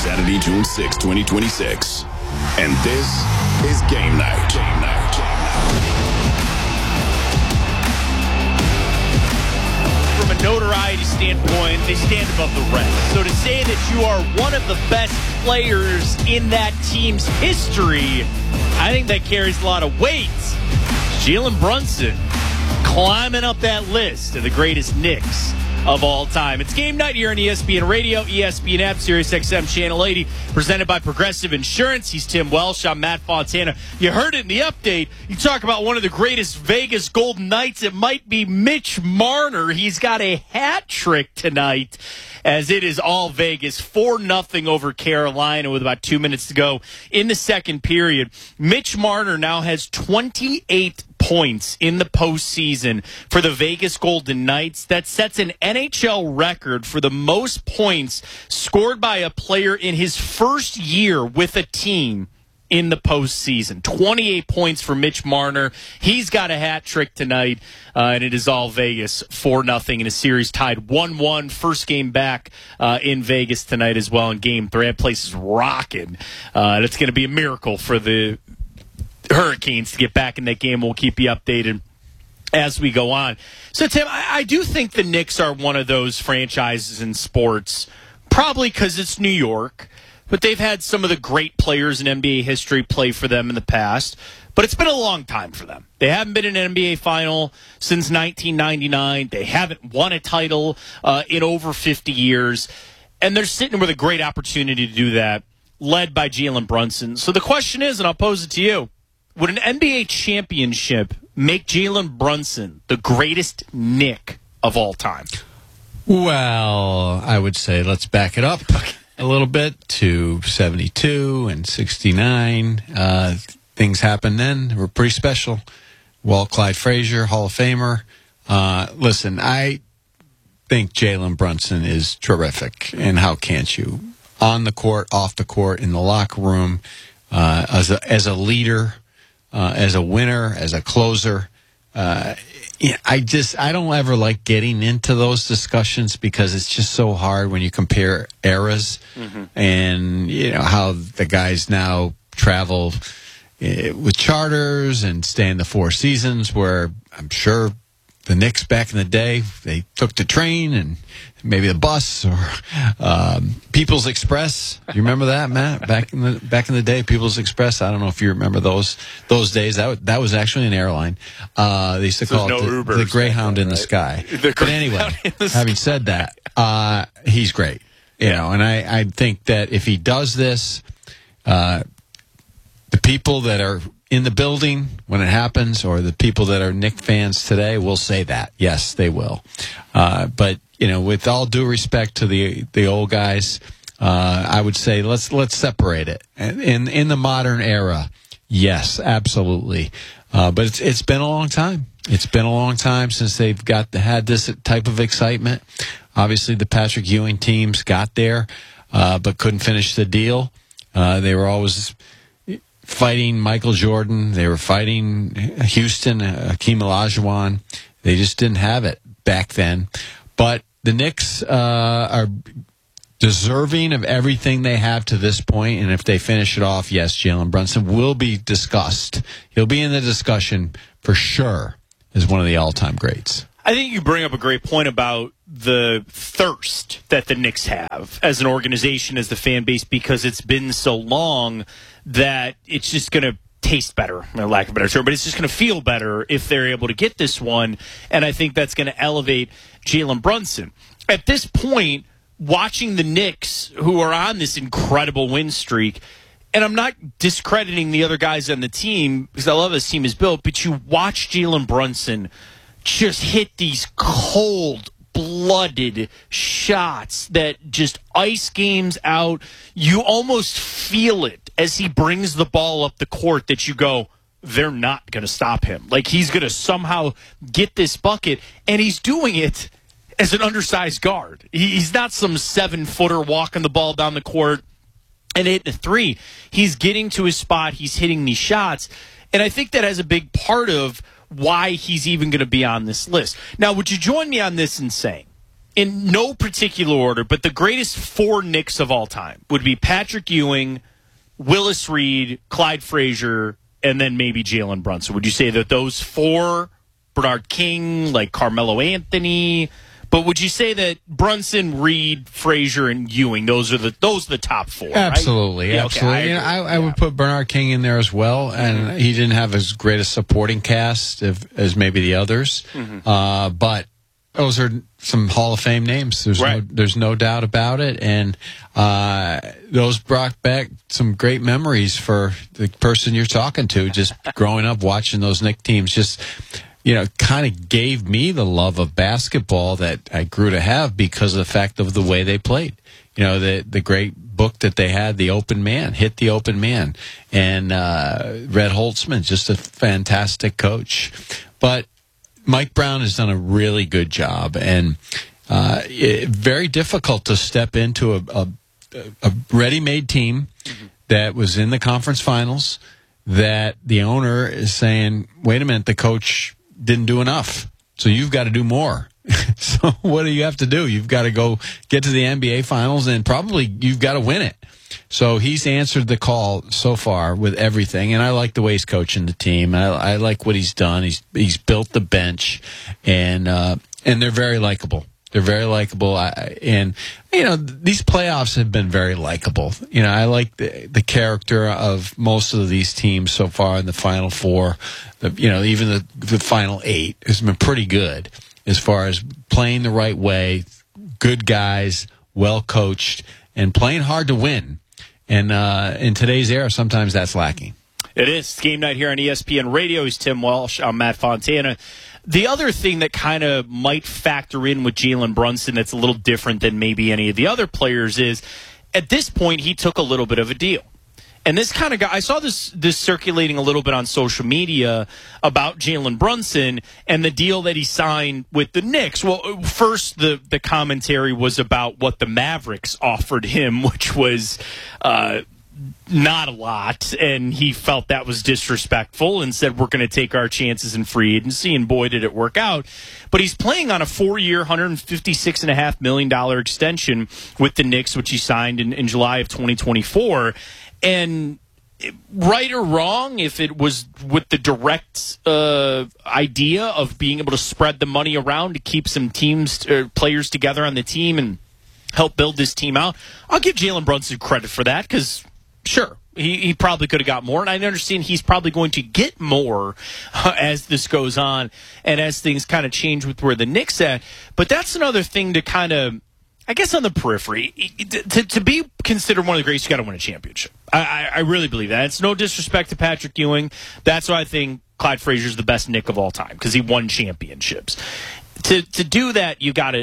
Saturday, June 6, 2026. And this is Game Night. Game Night. From a notoriety standpoint, they stand above the rest. So to say that you are one of the best players in that team's history, I think that carries a lot of weight. Jalen Brunson climbing up that list of the greatest Knicks of all time. It's Game Night here on ESPN Radio, ESPN app, Sirius XM Channel 80, presented by Progressive Insurance. He's Tim Welsh. I'm Matt Fontana. You heard it in the update. You talk about one of the greatest Vegas Golden Knights. It might be Mitch Marner. He's got a hat trick tonight, as it is all Vegas. 4-0 over Carolina with about 2 minutes to go in the second period. Mitch Marner now has 28 points in the postseason for the Vegas Golden Knights. That sets an NHL record for the most points scored by a player in his first year with a team in the postseason. 28 points for Mitch Marner. He's got a hat trick tonight, and it is all Vegas. 4-0 in a series tied 1-1. First game back in Vegas tonight as well in Game 3. That place is rocking. It's going to be a miracle for the Hurricanes to get back in that game. We'll keep you updated as we go on. So, Tim, I do think the Knicks are one of those franchises in sports, probably because it's New York, but they've had some of the great players in NBA history play for them in the past. But it's been a long time for them. They haven't been in an NBA final since 1999. They haven't won a title in over 50 years. And they're sitting with a great opportunity to do that, led by Jalen Brunson. So the question is, and I'll pose it to you, would an NBA championship make Jalen Brunson the greatest Knick of all time? Well, I would say let's back it up a little bit to 72 and 69. Things happened then. They were pretty special. Walt Clyde Frazier, Hall of Famer. Listen, I think Jalen Brunson is terrific, and how can't you? On the court, off the court, in the locker room, as a leader, as a winner, as a closer. I don't ever like getting into those discussions because it's just so hard when you compare eras and how the guys now travel with charters and stay in the Four Seasons, where I'm sure the Knicks back in the day, they took the train and maybe the bus or People's Express. Do you remember that, Matt? Back in the day, People's Express. I don't know if you remember those days. That was actually an airline. They used to call it the Greyhound in the sky. But anyway, having said that, he's great. And I think that if he does this, the people that are in the building when it happens, or the people that are Knick fans today, will say that. Yes, they will. But with all due respect to the old guys, I would say let's separate it. In the modern era, yes, absolutely. But it's been a long time. It's been a long time since they've had this type of excitement. Obviously, the Patrick Ewing teams got there, but couldn't finish the deal. They were always fighting Michael Jordan. They were fighting Houston, Hakeem Olajuwon. They just didn't have it back then. But the Knicks are deserving of everything they have to this point, and if they finish it off, yes, Jalen Brunson will be discussed. He'll be in the discussion for sure as one of the all-time greats. I think you bring up a great point about the thirst that the Knicks have as an organization, as the fan base, because it's been so long that it's just going to taste better, for lack of a better term, but it's just going to feel better if they're able to get this one, and I think that's going to elevate Jalen Brunson. At this point, watching the Knicks, who are on this incredible win streak, and I'm not discrediting the other guys on the team because I love how this team is built, but you watch Jalen Brunson just hit these cold-blooded shots that just ice games out. You almost feel it as he brings the ball up the court that you go, they're not going to stop him. Like, he's going to somehow get this bucket, and he's doing it as an undersized guard. He's not some 7-footer walking the ball down the court and hitting a three. He's getting to his spot. He's hitting these shots, and I think that has a big part of why he's even going to be on this list. Now, would you join me on this in saying, in no particular order, but the greatest 4 Knicks of all time would be Patrick Ewing, Willis Reed, Clyde Frazier, and then maybe Jalen Brunson. Would you say that those 4, Bernard King, like Carmelo Anthony, but would you say that Brunson, Reed, Frazier, and Ewing, those are the top 4? Absolutely, right? Yeah, absolutely. Okay, I would put Bernard King in there as well, and he didn't have as great a supporting cast as maybe the others, but those are some Hall of Fame names. There's no doubt about it, and those brought back some great memories for the person you're talking to. Just growing up watching those Knicks teams, just kind of gave me the love of basketball that I grew to have because of the fact of the way they played. The great book that they had, The Open Man, Hit the Open Man, and Red Holtzman, just a fantastic coach, but. Mike Brown has done a really good job, and very difficult to step into a ready-made team that was in the conference finals, that the owner is saying, wait a minute, the coach didn't do enough, so you've got to do more. So what do you have to do? You've got to go get to the NBA finals, and probably you've got to win it. So he's answered the call so far with everything, and I like the way he's coaching the team. I like what he's done. He's built the bench, and they're very likable. They're very likable, and these playoffs have been very likable. I like the character of most of these teams so far in the Final Four. Even the Final 8 has been pretty good as far as playing the right way, good guys, well coached, and playing hard to win. And in today's era, sometimes that's lacking. It is. It's Game Night here on ESPN Radio. He's Tim Walsh. I'm Matt Fontana. The other thing that kind of might factor in with Jalen Brunson that's a little different than maybe any of the other players is, at this point, he took a little bit of a deal. And this kind of guy, I saw this circulating a little bit on social media about Jalen Brunson and the deal that he signed with the Knicks. Well, first, the commentary was about what the Mavericks offered him, which was not a lot, and he felt that was disrespectful and said, we're going to take our chances in free agency, and boy, did it work out. But he's playing on a 4-year, $156.5 million extension with the Knicks, which he signed in July of 2024. And right or wrong, if it was with the direct idea of being able to spread the money around to keep some teams, players together on the team and help build this team out, I'll give Jalen Brunson credit for that because, sure, he probably could have got more. And I understand he's probably going to get more as this goes on and as things kind of change with where the Knicks at. But that's another thing to kind of, I guess on the periphery, to be considered one of the greats, you got to win a championship. I really believe that. It's no disrespect to Patrick Ewing. That's why I think Clyde Frazier's the best Knick of all time because he won championships. To do that, you got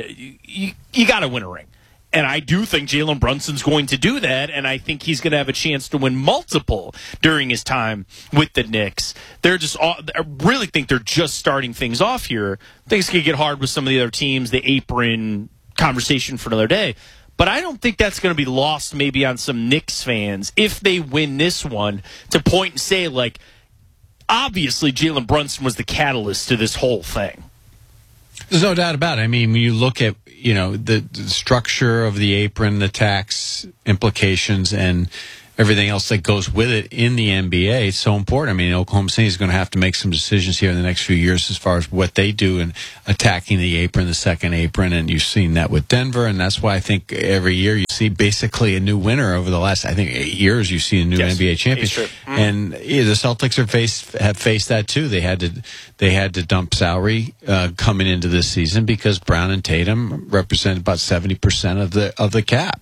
to win a ring. And I do think Jalen Brunson's going to do that, and I think he's going to have a chance to win multiple during his time with the Knicks. I really think they're just starting things off here. Things could get hard with some of the other teams, the apron conversation for another day. But I don't think that's going to be lost maybe on some Knicks fans if they win this one to point and say, like, obviously Jalen Brunson was the catalyst to this whole thing. There's no doubt about it. I mean, when you look at, the structure of the apron, the tax implications, and everything else that goes with it in the NBA, it's so important. I mean, Oklahoma City is going to have to make some decisions here in the next few years as far as what they do in attacking the apron, the second apron, and you've seen that with Denver, and that's why I think every year you see basically a new winner over the last, 8 years. You see a new NBA championship, and the Celtics have faced that too. They had to dump salary coming into this season because Brown and Tatum represent about 70% of the cap,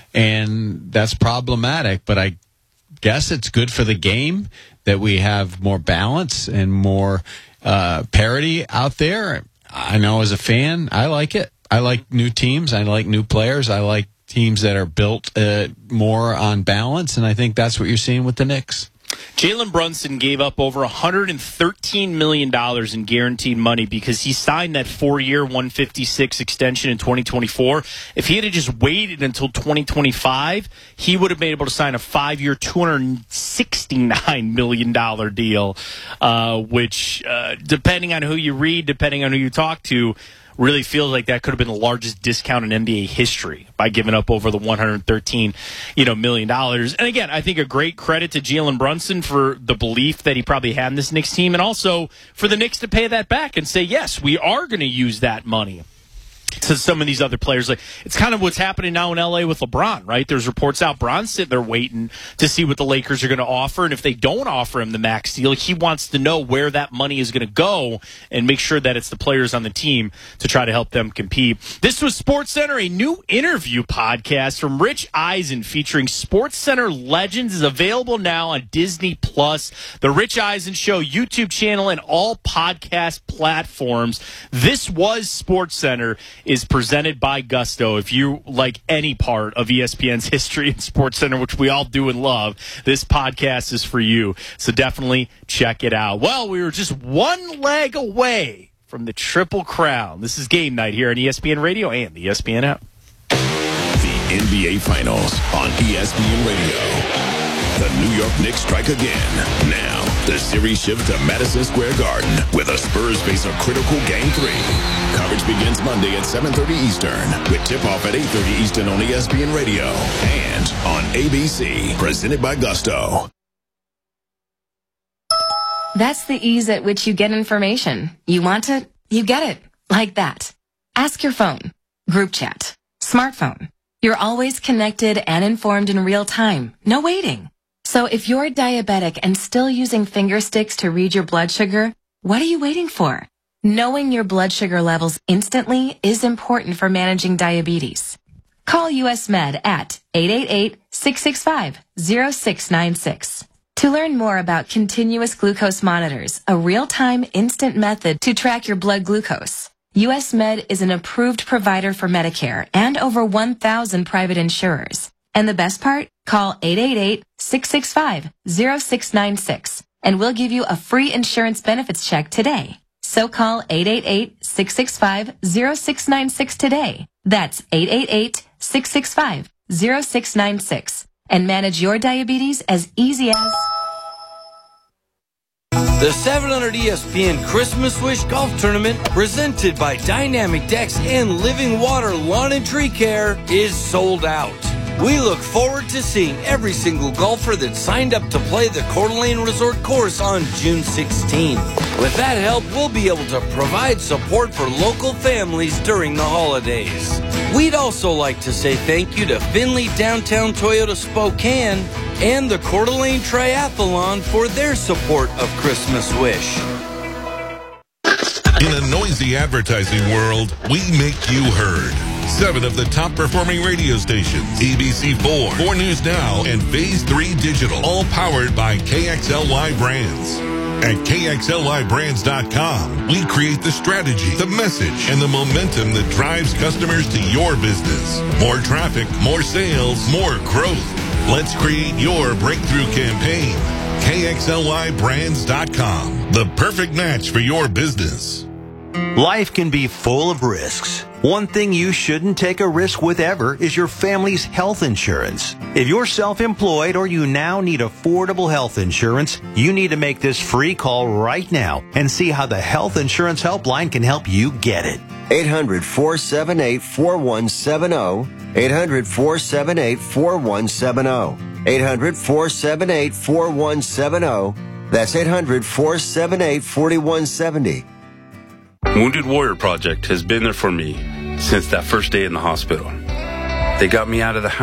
and that's problematic. But I guess it's good for the game that we have more balance and more parity out there. I know as a fan, I like it. I like new teams. I like new players. I like teams that are built more on balance, and I think that's what you're seeing with the Knicks. Jalen Brunson gave up over $113 million in guaranteed money because he signed that 4-year, $156 extension in 2024. If he had just waited until 2025, he would have been able to sign a 5-year, $269 million deal, which, depending on who you read, depending on who you talk to, really feels like that could have been the largest discount in NBA history by giving up over the $113 million. And again, I think a great credit to Jalen Brunson for the belief that he probably had in this Knicks team, and also for the Knicks to pay that back and say, yes, we are going to use that money to some of these other players. Like, it's kind of what's happening now in LA with LeBron, right? There's reports out Bron's sitting there waiting to see what the Lakers are going to offer, and if they don't offer him the max deal, he wants to know where that money is going to go and make sure that it's the players on the team to try to help them compete. This was SportsCenter, a new interview podcast from Rich Eisen featuring SportsCenter legends, is available now on Disney+, the Rich Eisen Show YouTube channel, and all podcast platforms. This was SportsCenter, is presented by Gusto. If you like any part of ESPN's history and SportsCenter, which we all do and love, this podcast is for you. So definitely check it out. Well, we were just one leg away from the Triple Crown. This is Game Night here on ESPN Radio and the ESPN app. The NBA Finals on ESPN Radio. The New York Knicks strike again. Now, the series shifts to Madison Square Garden, where the Spurs face a critical Game 3. Coverage begins Monday at 7:30 Eastern, with tip-off at 8:30 Eastern on ESPN Radio and on ABC, presented by Gusto. That's the ease at which you get information. You want it, you get it. Like that. Ask your phone. Group chat. Smartphone. You're always connected and informed in real time. No waiting. So if you're diabetic and still using finger sticks to read your blood sugar, what are you waiting for? Knowing your blood sugar levels instantly is important for managing diabetes. Call US Med at 888-665-0696. To learn more about continuous glucose monitors, a real-time instant method to track your blood glucose. US Med is an approved provider for Medicare and over 1,000 private insurers. And the best part? Call 888-665-0696 and we'll give you a free insurance benefits check today. So call 888-665-0696 today. That's 888-665-0696 and manage your diabetes as easy as... The 700 ESPN Christmas Wish Golf Tournament, presented by Dynamic Decks and Living Water Lawn and Tree Care, is sold out. We look forward to seeing every single golfer that signed up to play the Coeur d'Alene Resort course on June 16th. With that help, we'll be able to provide support for local families during the holidays. We'd also like to say thank you to Findlay Downtown Toyota Spokane and the Coeur d'Alene Triathlon for their support of Christmas Wish. In a noisy advertising world, we make you heard. 7 of the top performing radio stations, ABC4, 4 News Now, and Phase 3 Digital, all powered by KXLY Brands. At KXLYBrands.com, we create the strategy, the message, and the momentum that drives customers to your business. More traffic, more sales, more growth. Let's create your breakthrough campaign. KXLYBrands.com, the perfect match for your business. Life can be full of risks. One thing you shouldn't take a risk with ever is your family's health insurance. If you're self-employed or you now need affordable health insurance, you need to make this free call right now and see how the Health Insurance Helpline can help you get it. 800-478-4170. 800-478-4170. 800-478-4170. That's 800-478-4170. Wounded Warrior Project has been there for me since that first day in the hospital. They got me out of the house.